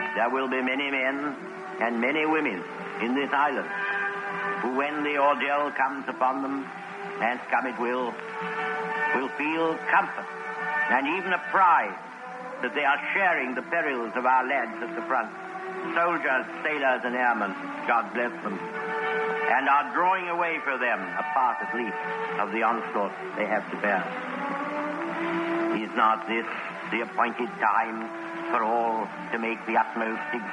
there will be many men and many women in this island who, when the ordeal comes upon them, and come it will feel comfort and even a pride that they are sharing the perils of our lads at the front, soldiers, sailors, and airmen, God bless them, and are drawing away for them a part at least of the onslaught they have to bear. Is not this the appointed time for all to make the utmost